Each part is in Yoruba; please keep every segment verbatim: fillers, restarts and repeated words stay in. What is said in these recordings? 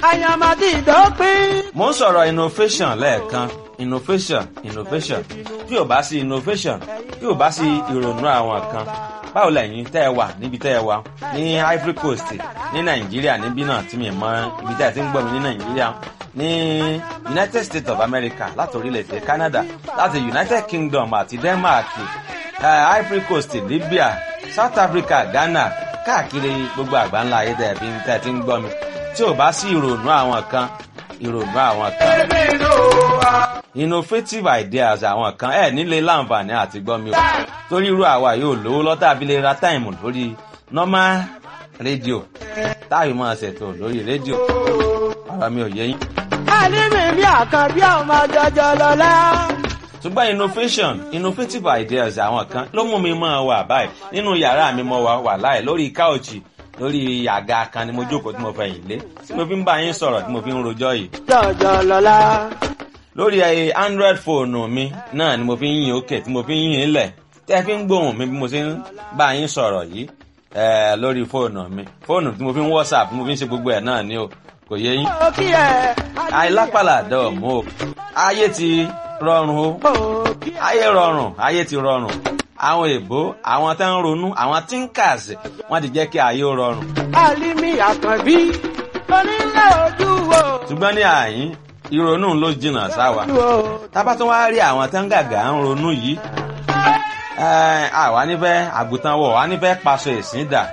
àyàmàdì ìdópin. mo ń sọ̀rọ̀ innovation lẹ́ẹ̀kan innovation innovation tí ò bá sí innovation tí ò bá sí ìrònú àwọn kan báwo lẹ́yìn tẹ́ ẹ wà níbi tẹ́ ẹ wà ní Ivory Coast ní Nàìjíríà níbí náà tí mi mọ ibi tẹ́ ẹ ti ń gbọ́ mi ní Nàìjíríà ní United States of America láti orílẹ̀-èdè Canada láti United Kingdom àti Denmark uh, Ivory Coast Libya South Africa Ghana káàkiri gbogbo àgbáńlá ayé tẹ́ ẹ fi tẹ́ ẹ ti ń gbọ́ mi tí ò bá sí ìrònú àwọn kan ìrònú àwọn kan innovative ideas àwọn kan ẹ nílé láǹfààní àti gbọ́ mi o torí irú àwa yóò lówó lọ́tà abilé ra táìmù lórí normal rédíò táyì máa ṣètò lórí rédíò ọ̀rọ̀ mi ò yé yín. àlímì bí àkànbí ọmọ jọjọ lọlá. ṣùgbọ́n innovation innovative ideas àwọn kan ló mú mi máa wà báyìí nínú yàrá mi mo wà wà láì lórí káòchì lórí àga kan ni mo jókòó tí mo fẹ̀yìn lé tí mo fi ń bá yín sọ̀rọ̀ tí mo fi ń rojọ́ yìí. jọjọ lọlá. lórí android fóònù mi náà ni mo fi ń yìn òkè tí mo fi ń yìn lẹ̀ tẹ́ fi ń gbóhùn mi bí mo ṣe ń bá yín sọ̀rọ̀ yìí lórí fóònù mi fóònù tí mo fi ń whatsapp tí mo fi ń ṣe gbogbo ẹ̀ náà ni o kò yé yín. àìlápàlà dọ̀ọ̀mù o ayé ti rọrùn o ayé rọrùn ayé ti rọrùn àwọn èèbó àwọn tó ń ronú àwọn thinkers wọ́n ti jẹ́ kí ayé ó rọrùn. àlímì àkànbí onílé ojú wo. ṣùgbọ́n ní àyín ìrònú ló jìnnà sáwa tábà tún wá rí àwọn tó ń gàgà ń ronú yìí àwa nífẹ̀ẹ́ àgùntàn wọ̀ wá nífẹ̀ẹ́ paṣọ ẹ̀sìn dà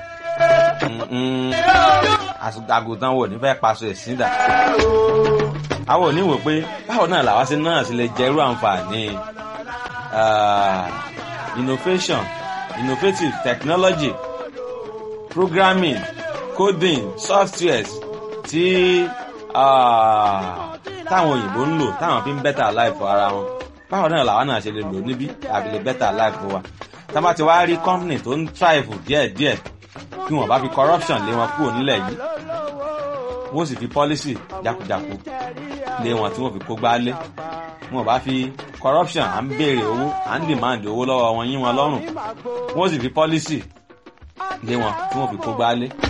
àgùntàn wọ̀ nífẹ̀ẹ́ paṣọ ẹ̀sìn dà àwọn ò ní wò pé báwo náà làwa ṣe náà sì lè jẹ irú àǹfààní innovation innovative technology programming coding softwares tí táwọn òyìnbó ń lò táwọn fi ń better life ara wọn báwo náà làwọn náà ṣe lè lò níbí àbí lè better life wa tá bá ti wá rí company tó ń thrive díẹ̀díẹ̀ kí wọ́n bá fi corruption lé wọn kúrò nílẹ̀ yìí wọ́n sì fi policy jákujáku lé wọn tí wọ́n fi kó gbálé wọ́n bá fi corruption à ń béèrè owó à ń demand owó lọ́wọ́ wọn yín wọn lọ́rùn wọ́n sì fi policy lé wọn tí wọ́n fi kó gbálé.